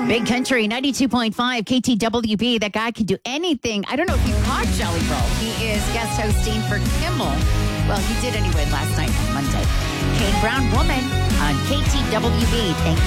Big Country 92.5 KTWB. That guy can do anything. I don't know if you caught Jelly Roll. He is guest hosting for Kimmel. Well, he did anyway last night on Monday. Kane Brown Woman on KTWB. Thank you.